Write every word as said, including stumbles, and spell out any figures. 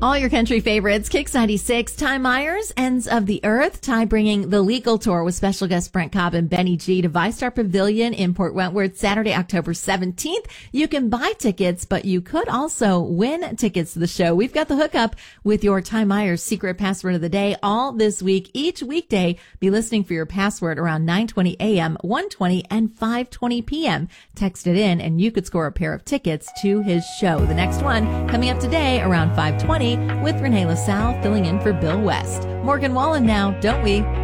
All your country favorites, Kix ninety-six, Ty Myers, Ends of the Earth. Ty bringing the legal tour with special guest Brent Cobb and Benny G to ViStar Pavilion in Port Wentworth, Saturday, October seventeenth. You can buy tickets, but you could also win tickets to the show. We've got the hookup with your Ty Myers secret password of the day all this week. Each weekday, be listening for your password around nine twenty a.m., one twenty, and five twenty p.m. Text it in, and you could score a pair of tickets to his show. The next one coming up today around five twenty with Renee LaSalle filling in for Bill West. Morgan Wallen now, don't we?